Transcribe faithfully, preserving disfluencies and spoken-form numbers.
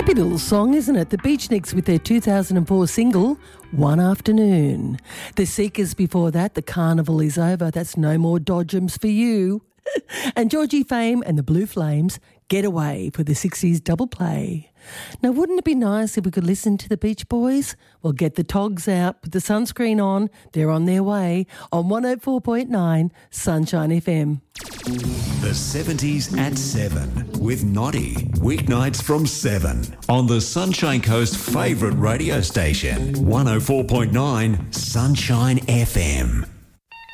Happy little song, isn't it? The Beatniks with their two thousand four single, One Afternoon. The Seekers before that, The Carnival Is Over. That's No More Dodgems for You. And Georgie Fame and the Blue Flames, Getaway for the sixties double play. Now, wouldn't it be nice if we could listen to the Beach Boys? Well, get the togs out, put the sunscreen on. They're on their way on one oh four point nine Sunshine F M. The seventies at seven with Noddy. Weeknights from seven on the Sunshine Coast favourite radio station, one oh four point nine Sunshine F M.